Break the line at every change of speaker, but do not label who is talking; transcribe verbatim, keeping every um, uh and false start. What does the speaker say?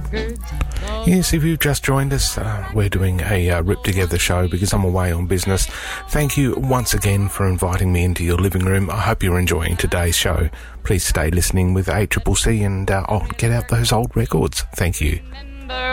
Yes, if you've just joined us, uh, we're doing a uh, Rip Together show because I'm away on business. Thank you once again for inviting me into your living room. I hope you're enjoying today's show. Please stay listening with eight C C C and uh, I'll get out those old records. Thank you.